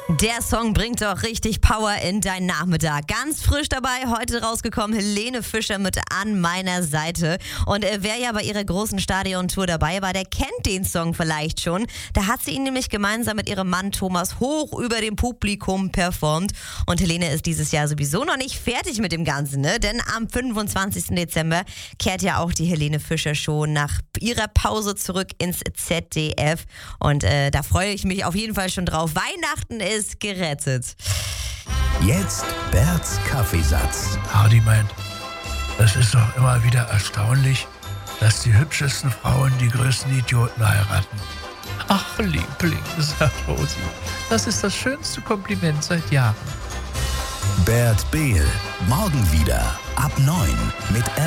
Der Song bringt doch richtig Power in deinen Nachmittag. Ganz frisch dabei, heute rausgekommen, Helene Fischer mit An meiner Seite. Und wer ja bei ihrer großen Stadiontour dabei war, der kennt den Song vielleicht schon. Da hat sie ihn nämlich gemeinsam mit ihrem Mann Thomas hoch über dem Publikum performt. Und Helene ist dieses Jahr sowieso noch nicht fertig mit dem Ganzen, ne? Denn am 25. Dezember kehrt ja auch die Helene Fischer Show nach ihrer Pause zurück ins ZDF. Und da freue ich mich auf jeden Fall schon drauf. Weihnachten ist gerettet. Jetzt Berts Kaffeesatz. Hardy meint, das ist doch immer wieder erstaunlich, dass die hübschesten Frauen die größten Idioten heiraten. Ach, Liebling, sagt Rosi, das ist das schönste Kompliment seit Jahren. Bert Behl, morgen wieder ab 9 mit